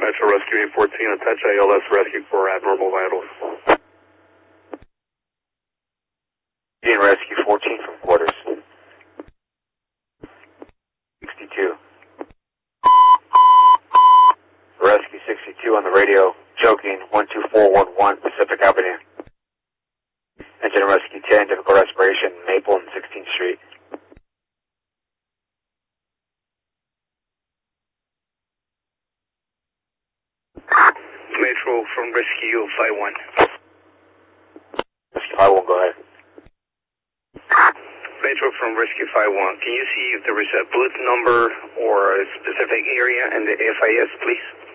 Metro Rescue 814, attach ALS rescue for abnormal vitals. Being Rescue 14 from quarters. 62. Rescue 62 on the radio, choking 12411 Pacific Avenue. Engine Rescue 10, difficult respiration, Maple and 16th Street. Metro from Rescue 51. Rescue 51, go ahead. Metro from Rescue 51, can you see if there is a booth number or a specific area in the FIS, please?